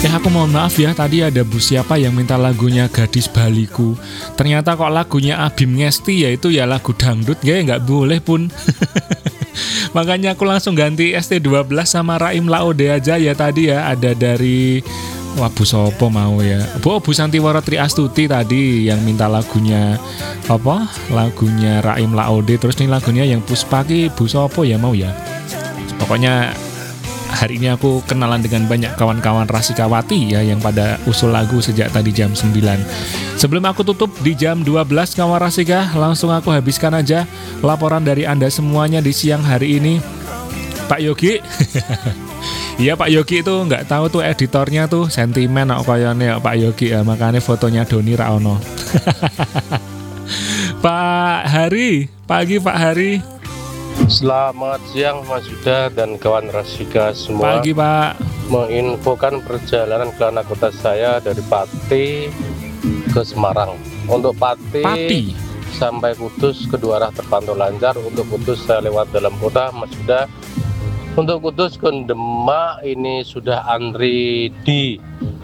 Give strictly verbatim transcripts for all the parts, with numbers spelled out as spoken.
Eh aku mohon maaf ya, tadi ada bu siapa yang minta lagunya Gadis Baliku. Ternyata kok lagunya Abim Ngesti, yaitu ya lagu dangdut, ya nggak boleh pun. Makanya aku langsung ganti S T dua belas sama Raim Laode aja ya tadi ya. Ada dari wah Bu Sopo mau ya. Bu Bu Santiwara Tri Astuti tadi yang minta lagunya apa? Lagunya Raim Laode. Terus nih lagunya yang Puspaki Bu Sopo ya mau ya. Pokoknya hari ini aku kenalan dengan banyak kawan-kawan Rasikawati ya yang pada usul lagu sejak tadi jam sembilan. Sebelum aku tutup di jam dua belas kawan Rasika, langsung aku habiskan aja laporan dari Anda semuanya di siang hari ini. Pak Yogi. Iya Pak Yogi itu nggak tahu tuh editornya tuh sentimen kok kayaknya Pak Yogi ya, makanya fotonya Doni Raono. Pak Hari, pagi Pak Hari. Selamat siang Mas Yuda dan kawan Rasika semua. Pagi Pak. Menginfokan perjalanan keluar kota saya dari Pati ke Semarang. Untuk Pati, Pati sampai Kudus kedua arah terpantau lancar. Untuk Kudus saya lewat dalam kota Mas Yuda. Untuk Kudus ke Demak ini sudah antri di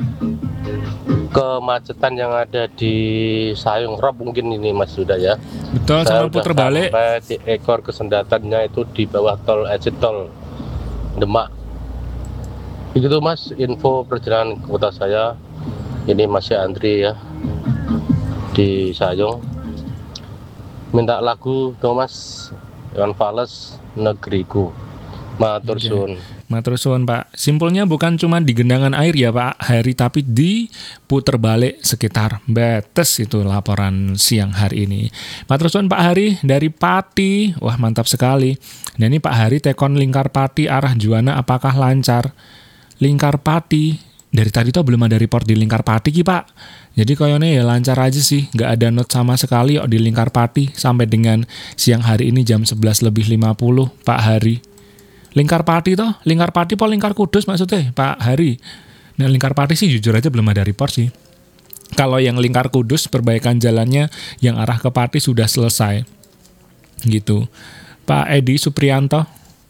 kemacetan yang ada di Sayung Rob mungkin ini Mas Yuda ya. Betul, saya sama puter balik. Sampai di ekor kesendatannya itu di bawah tol exit tol Demak. Begitu Mas, info perjalanan ke kota saya. Ini masih antri ya di Sayung. Minta lagu dong Mas, Iwan Fals, Negeriku. Matur suwun. Matur suwun Pak. Simpulnya bukan cuma di genangan air ya Pak Hari, tapi di puter balik sekitar Betes itu laporan siang hari ini. Matur suwun Pak Hari dari Pati. Wah mantap sekali. Nah ini Pak Hari tekon Lingkar Pati arah Juwana apakah lancar? Lingkar Pati dari tadi tuh belum ada report di Lingkar Pati ki Pak. Jadi kayaknya ya lancar aja sih, nggak ada note sama sekali kok di Lingkar Pati sampai dengan siang hari ini jam sebelas lebih lima puluh Pak Hari. Lingkar Pati toh, Lingkar Pati po Lingkar Kudus maksudnya Pak Hari. Nah Lingkar Pati sih jujur aja belum ada report sih. Kalau yang Lingkar Kudus perbaikan jalannya yang arah ke Pati sudah selesai. Gitu. Pak Edi Suprianto.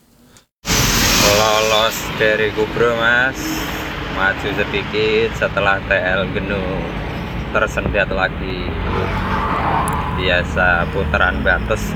Lolos dari Gubro Mas. Maju sedikit setelah T L Genu tersendat lagi. Biasa putaran batas.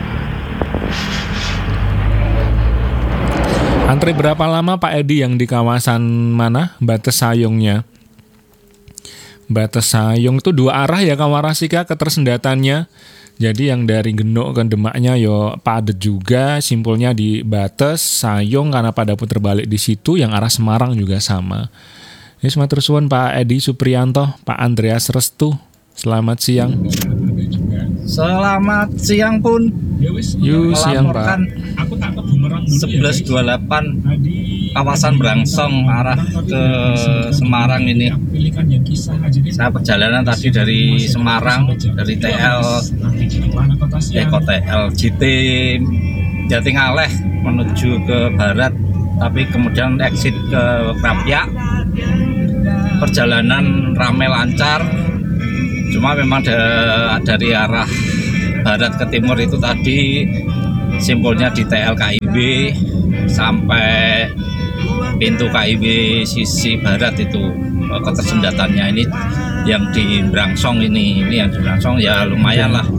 Antri berapa lama Pak Edi yang di kawasan mana? Bates Sayungnya. Bates Sayung itu dua arah ya kawan Rasika ketersendatannya. Jadi yang dari Genuk ke Demaknya yo padat juga. Simpulnya di Bates Sayung karena pada puter balik di situ. Yang arah Semarang juga sama. Ini matur suwun Pak Edi Suprianto, Pak Andreas Restu. Selamat siang. Selamat siang pun. Yuk siang Pak. sebelas dua puluh delapan kawasan Brangsong arah ke Semarang ini. Saya perjalanan tadi dari Semarang, dari T L Eko T L J T Jatingaleh menuju ke barat, tapi kemudian exit ke Krapyak. Perjalanan ramai lancar. Cuma memang da- dari arah barat ke timur itu tadi simpulnya di T L K I B sampai pintu K I B sisi barat itu ketersendatannya ini yang di Brangsong ini ini yang di Brangsong ya lumayan lah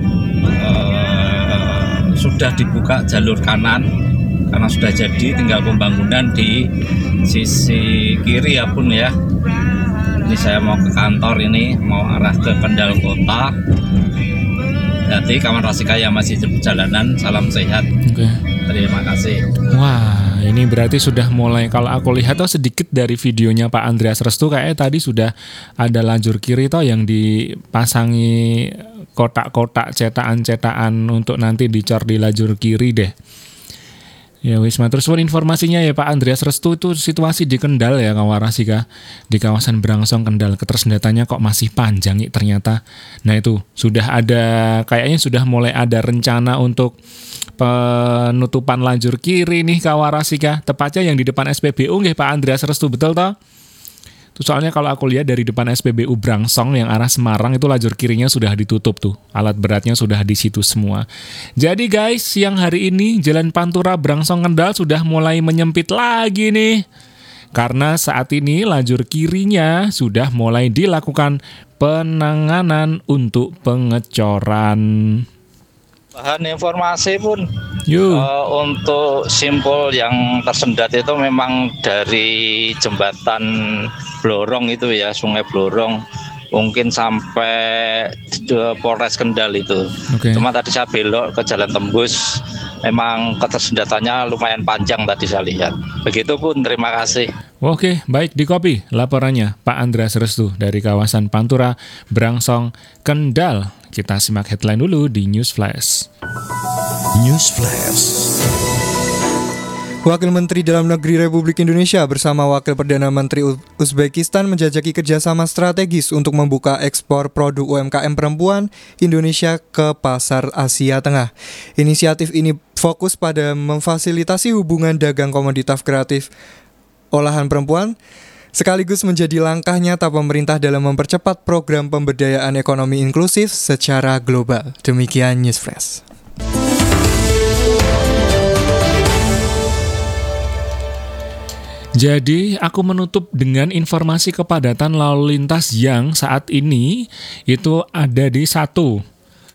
uh, sudah dibuka jalur kanan karena sudah jadi, tinggal pembangunan di sisi kiri ya pun ya. Ini saya mau ke kantor ini, mau arah ke Kendal Kota. Jadi kawan Rasika yang masih di perjalanan, salam sehat. Oke. Terima kasih. Wah, ini berarti sudah mulai, kalau aku lihat tuh sedikit dari videonya Pak Andreas Restu kayaknya tadi sudah ada lajur kiri toh yang dipasangi kotak-kotak cetakan-cetakan untuk nanti dicor di lajur kiri deh. Ya wis, matur suwun informasinya ya Pak Andreas Restu. Itu situasi di Kendal ya kawan Rasika, di kawasan Brangsong Kendal, ketersendatannya kok masih panjang ya ternyata. Nah itu sudah ada, kayaknya sudah mulai ada rencana untuk penutupan lajur kiri nih kawan Rasika, tepatnya yang di depan S P B U nggih Pak Andreas Restu, betul toh? Tuh soalnya kalau aku lihat dari depan S P B U Brangsong yang arah Semarang itu lajur kirinya sudah ditutup tuh. Alat beratnya sudah di situ semua. Jadi guys, siang hari ini Jalan Pantura Brangsong Kendal sudah mulai menyempit lagi nih. Karena saat ini lajur kirinya sudah mulai dilakukan penanganan untuk pengecoran. Bahan informasi pun Yuk. uh, untuk simpul yang tersendat itu memang dari jembatan Blorong itu ya, Sungai Blorong, mungkin sampai ke Polres Kendal itu. Oke. Cuma tadi saya belok ke Jalan Tembus, memang ketersendatannya lumayan panjang tadi saya lihat. Begitupun, terima kasih. Oke, baik, di copy laporannya Pak Andreas Restu dari kawasan Pantura, Brangsong, Kendal. Kita simak headline dulu di News Flash. News Flash. Wakil Menteri Dalam Negeri Republik Indonesia bersama Wakil Perdana Menteri Uzbekistan menjajaki kerjasama strategis untuk membuka ekspor produk U M K M perempuan Indonesia ke pasar Asia Tengah. Inisiatif ini fokus pada memfasilitasi hubungan dagang komoditas kreatif olahan perempuan, sekaligus menjadi langkah nyata pemerintah dalam mempercepat program pemberdayaan ekonomi inklusif secara global. Demikian News Flash. Jadi, aku menutup dengan informasi kepadatan lalu lintas yang saat ini itu ada di satu.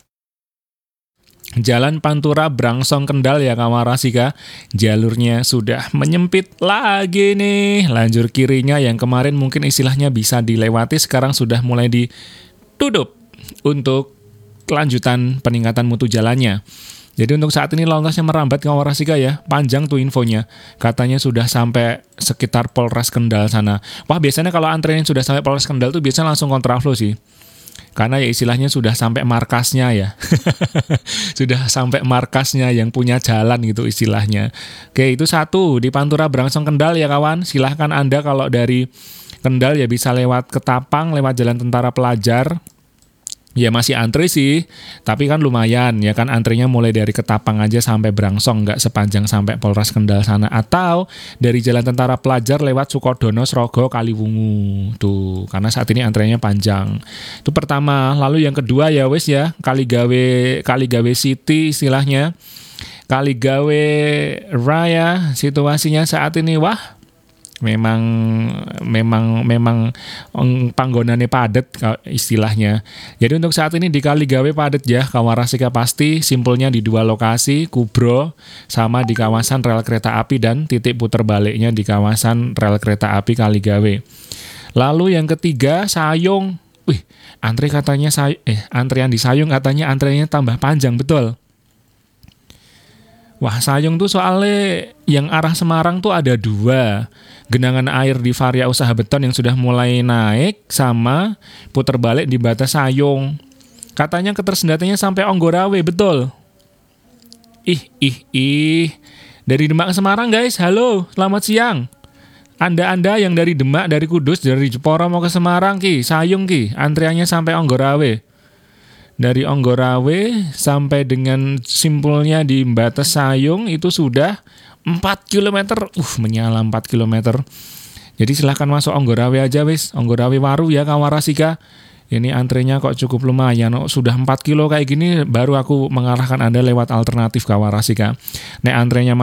Jalan Pantura Brangsong Kendal ya kawan Rasika, jalurnya sudah menyempit lagi nih. Lajur kirinya yang kemarin mungkin istilahnya bisa dilewati sekarang sudah mulai ditutup untuk kelanjutan peningkatan mutu jalannya. Jadi untuk saat ini lalu lintasnya merambat kawan Rasika ya, panjang tuh infonya. Katanya sudah sampai sekitar Polres Kendal sana. Wah biasanya kalau antrean sudah sampai Polres Kendal tuh biasanya langsung kontraflow sih. Karena ya istilahnya sudah sampai markasnya ya. Sudah sampai markasnya yang punya jalan gitu istilahnya. Oke, itu satu di Pantura Brangsong Kendal ya kawan. Silahkan Anda kalau dari Kendal ya bisa lewat Ketapang, lewat Jalan Tentara Pelajar. Ya masih antri sih, tapi kan lumayan ya kan, antrinya mulai dari Ketapang aja sampai Brangsong, nggak sepanjang sampai Polres Kendal sana. Atau dari Jalan Tentara Pelajar lewat Sukodono, Srogo, Kaliwungu tuh, karena saat ini antrinya panjang. Itu pertama. Lalu yang kedua ya wes ya, Kaligawe Kaligawe City istilahnya, Kaligawe Raya, situasinya saat ini wah memang memang memang panggonannya padat istilahnya. Jadi untuk saat ini di Kaligawe padat ya kawan Rasika, pasti simpulnya di dua lokasi, Kubro sama di kawasan rel kereta api, dan titik puter baliknya di kawasan rel kereta api Kaligawe. Lalu yang ketiga Sayung. Wih, antri katanya say eh antrian di Sayung katanya antriannya tambah panjang, betul. Wah, Sayung tuh soalnya yang arah Semarang tuh ada dua. Genangan air di Varia Usaha Beton yang sudah mulai naik, sama puter balik di Batas Sayung. Katanya ketersendatannya sampai Onggorawe, betul. Ih, ih, ih. Dari Demak ke Semarang guys, halo, selamat siang. Anda-anda yang dari Demak, dari Kudus, dari Jepara mau ke Semarang ki, Sayung ki, antriannya sampai Onggorawe. Dari Onggorawe sampai dengan simpulnya di Batas Sayung itu sudah empat kilometer. Uh, menyala empat kilometer. Jadi silahkan masuk Onggorawe aja wis. Onggorawe Waru ya kawan Rasika. Ini antrenya kok cukup lumayan. Oh, sudah empat kilo kayak gini baru aku mengarahkan Anda lewat alternatif kawan Rasika. Nek antrenya